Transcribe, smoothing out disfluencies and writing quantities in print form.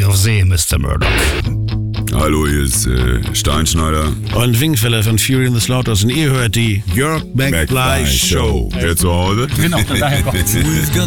auf See, Mr. Murdoch. Hallo, hier ist Steinschneider. Und Wingfeller von Fury in the Slaughters. Und ihr hört die Jörg McFly Show. Wer zu Hause? Genau, daher kommt's.